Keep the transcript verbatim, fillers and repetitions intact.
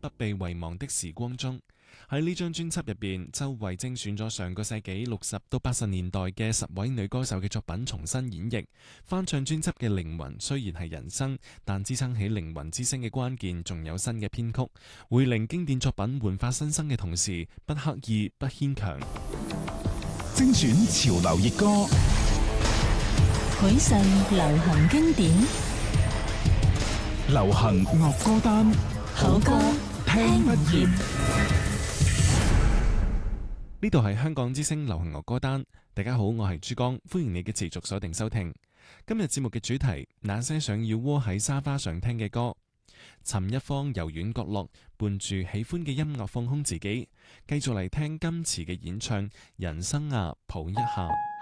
不被遺忘的時光中。喺呢張專輯入邊，周蕙精選咗上個世紀六十到八十年代嘅十位女歌手嘅作品重新演繹。翻唱專輯嘅靈魂雖然係人聲，但支撐起靈魂之聲嘅關鍵仲有新嘅編曲，會令經典作品煥發新生嘅同時，不刻意不牽強。 精選潮流熱歌， 許慎流行經典， 流行樂歌單， 好歌聽不厭。 呢度係香港之聲流行樂歌單，大家好，我係珠江，歡迎你嘅持續鎖定收聽。今日節目嘅主題，那些想要窩喺沙發上聽嘅歌，尋一方柔軟角落，伴住喜歡嘅音樂放空自己，繼續嚟聽今次嘅演唱，人生啊，抱一下。